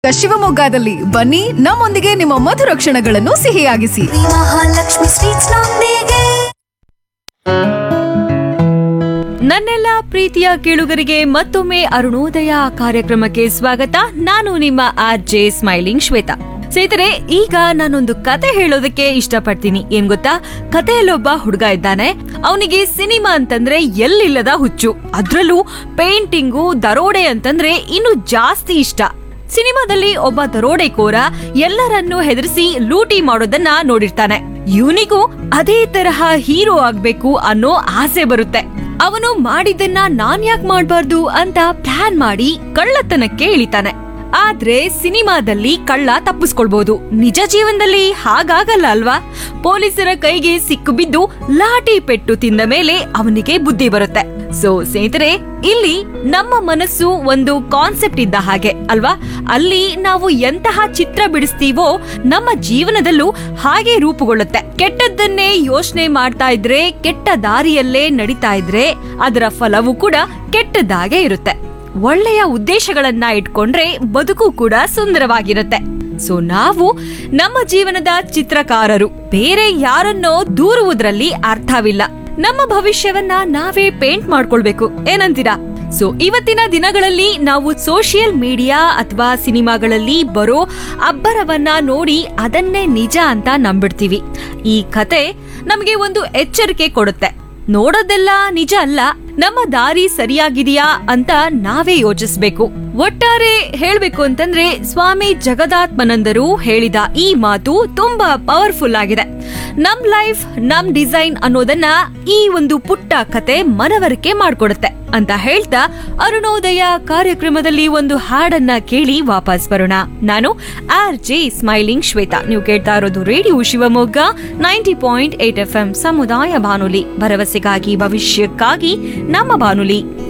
ಶಿವಮೊಗ್ಗದಲ್ಲಿ ಬನ್ನಿ ನಮ್ಮೊಂದಿಗೆ ನಿಮ್ಮ ಮಧುರ ಕ್ಷಣಗಳನ್ನು ಸಿಹಿಯಾಗಿಸಿ. ಮಹಾಲಕ್ಷ್ಮಿ ಸ್ವೀಟ್ಸ್ ನೊಂದಿಗೆ. ನನ್ನೆಲ್ಲ ಪ್ರೀತಿಯ ಕೇಳುಗರಿಗೆ ಮತ್ತೊಮ್ಮೆ ಅರುಣೋದಯ ಕಾರ್ಯಕ್ರಮಕ್ಕೆ ಸ್ವಾಗತ. ನಾನು ನಿಮ್ಮ RJ ಸ್ಮೈಲಿಂಗ್ ಶ್ವೇತಾ. ಸ್ನೇಹಿತರೆ, ಈಗ ನಾನೊಂದು ಕತೆ ಹೇಳೋದಕ್ಕೆ ಇಷ್ಟಪಡ್ತೀನಿ. ಏನ್ ಗೊತ್ತಾ, ಕಥೆಯಲ್ಲೊಬ್ಬ ಹುಡುಗ ಇದ್ದಾನೆ. ಅವನಿಗೆ ಸಿನಿಮಾ ಅಂತಂದ್ರೆ ಎಲ್ಲಿಲ್ಲದ ಹುಚ್ಚು. ಅದ್ರಲ್ಲೂ ಪೇಂಟಿಂಗು, ದರೋಡೆ ಅಂತಂದ್ರೆ ಇನ್ನು ಜಾಸ್ತಿ ಇಷ್ಟ. ಸಿನಿಮಾದಲ್ಲಿ ಒಬ್ಬ ದರೋಡೆಕೋರ ಎಲ್ಲರನ್ನೂ ಹೆದರಿಸಿ ಲೂಟಿ ಮಾಡೋದನ್ನ ನೋಡಿರ್ತಾನೆ. ಇವನಿಗೂ ಅದೇ ತರಹ ಹೀರೋ ಆಗ್ಬೇಕು ಅನ್ನೋ ಆಸೆ ಬರುತ್ತೆ. ಅವನು ಮಾಡಿದ್ದನ್ನ ನಾನ್ ಯಾಕೆ ಮಾಡ್ಬಾರ್ದು ಅಂತ ಪ್ಲಾನ್ ಮಾಡಿ ಕಳ್ಳತನಕ್ಕೆ ಇಳಿತಾನೆ. ಆದ್ರೆ ಸಿನಿಮಾದಲ್ಲಿ ಕಳ್ಳ ತಪ್ಪಿಸ್ಕೊಳ್ಬಹುದು, ನಿಜ ಜೀವನದಲ್ಲಿ ಹಾಗಾಗಲ್ಲ ಅಲ್ವಾ? ಪೊಲೀಸರ ಕೈಗೆ ಸಿಕ್ಕು ಬಿದ್ದು ಲಾಠಿ ಪೆಟ್ಟು ತಿಂದ ಮೇಲೆ ಅವನಿಗೆ ಬುದ್ಧಿ ಬರುತ್ತೆ. ಸೊ ಸ್ನೇಹಿತರೆ, ಇಲ್ಲಿ ನಮ್ಮ ಮನಸ್ಸು ಒಂದು ಕಾನ್ಸೆಪ್ಟ್ ಇದ್ದ ಹಾಗೆ ಅಲ್ವಾ? ಅಲ್ಲಿ ನಾವು ಎಂತಹ ಚಿತ್ರ ಬಿಡಿಸ್ತೀವೋ ನಮ್ಮ ಜೀವನದಲ್ಲೂ ಹಾಗೆ ರೂಪುಗೊಳ್ಳುತ್ತೆ. ಕೆಟ್ಟದ್ದನ್ನೇ ಯೋಚನೆ ಮಾಡ್ತಾ ಇದ್ರೆ, ಕೆಟ್ಟ ದಾರಿಯಲ್ಲೇ ನಡೀತಾ ಇದ್ರೆ ಅದರ ಫಲವೂ ಕೂಡ ಕೆಟ್ಟದಾಗೆ ಇರುತ್ತೆ. ಒಳ್ಳೆಯ ಉದ್ದೇಶಗಳನ್ನ ಇಟ್ಕೊಂಡ್ರೆ ಬದುಕು ಕೂಡ ಸುಂದರವಾಗಿರುತ್ತೆ. ಸೊ ನಾವು ನಮ್ಮ ಜೀವನದ ಚಿತ್ರಕಾರರು. ಬೇರೆ ಯಾರನ್ನೋ ದೂರುವುದರಲ್ಲಿ ಅರ್ಥವಿಲ್ಲ. ನಮ್ಮ ಭವಿಷ್ಯವನ್ನ ನಾವೇ ಪೇಂಟ್ ಮಾಡ್ಕೊಳ್ಬೇಕು. ಏನಂತೀರಾ? ಸೊ ಇವತ್ತಿನ ದಿನಗಳಲ್ಲಿ ನಾವು ಸೋಷಿಯಲ್ ಮೀಡಿಯಾ ಅಥವಾ ಸಿನಿಮಾಗಳಲ್ಲಿ ಬರೋ ಅಬ್ಬರವನ್ನ ನೋಡಿ ಅದನ್ನೇ ನಿಜ ಅಂತ ನಂಬಿಡ್ತೀವಿ. ಈ ಕತೆ ನಮಗೆ ಒಂದು ಎಚ್ಚರಿಕೆ ಕೊಡುತ್ತೆ. ನೋಡೋದೆಲ್ಲ ನಿಜ ಅಲ್ಲ, ನಮ್ಮ ದಾರಿ ಸರಿಯಾಗಿದೆಯಾ ಅಂತ ನಾವೇ ಯೋಚಿಸ್ಬೇಕು. ಒಟ್ಟಾರೆ ಹೇಳ್ಬೇಕು ಅಂತಂದ್ರೆ ಸ್ವಾಮಿ ಜಗದಾತ್ಮಾನಂದರು ಹೇಳಿದ ಈ ಮಾತು ತುಂಬಾ ಪವರ್ಫುಲ್ ಆಗಿದೆ. ನಮ್ ಲೈಫ್ ನಮ್ ಡಿಸೈನ್ ಅನ್ನೋದನ್ನ ಈ ಒಂದು ಪುಟ್ಟ ಕತೆ ಮನವರಿಕೆ ಮಾಡ್ಕೊಡುತ್ತೆ ಅಂತ ಹೇಳ್ತಾ ಅರುಣೋದಯ ಕಾರ್ಯಕ್ರಮದಲ್ಲಿ ಒಂದು ಹಾಡನ್ನ ಕೇಳಿ ವಾಪಸ್ ಬರೋಣ. ನಾನು RJ ಸ್ಮೈಲಿಂಗ್ ಶ್ವೇತಾ. ನೀವು ಕೇಳ್ತಾ ಇರೋದು ರೇಡಿಯೋ ಶಿವಮೊಗ್ಗ 90.8 FM ಸಮುದಾಯ ಬಾನುಲಿ, ಭರವಸೆಗಾಗಿ ಭವಿಷ್ಯಕ್ಕಾಗಿ ನಮ್ಮ ಬಾನುಲಿ.